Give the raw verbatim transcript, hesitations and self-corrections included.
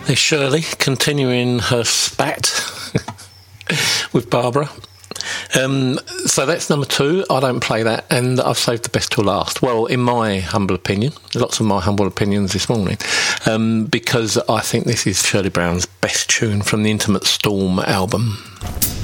There's Shirley continuing her spat with Barbara. Um, so that's number two. I don't play that, and I've saved the best till last. Well, in my humble opinion, lots of my humble opinions this morning, um, because I think this is Shirley Brown's best tune from the Intimate Storm album.